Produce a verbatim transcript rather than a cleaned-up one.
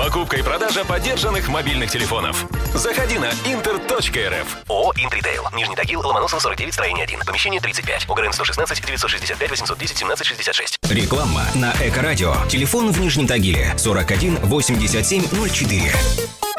Покупка и продажа подержанных мобильных телефонов. Заходи на интер точка эр эф. ООО «Интритейл». Нижний Тагил, Ломоносов, сорок девять, строение один. Помещение тридцать пять. ОГРН сто шестнадцать девятьсот шестьдесят пять восемьсот десять семнадцать шестьдесят шесть. Реклама на Эко-радио. Телефон в Нижнем Тагиле сорок один восемьдесят семь ноль четыре.